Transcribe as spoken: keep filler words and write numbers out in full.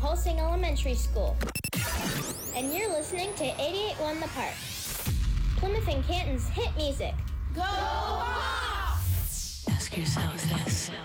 Pulsing Elementary School. And you're listening to eighty-eight point one The Park, Plymouth and Canton's hit music. Go Hawks! Ask yourself this.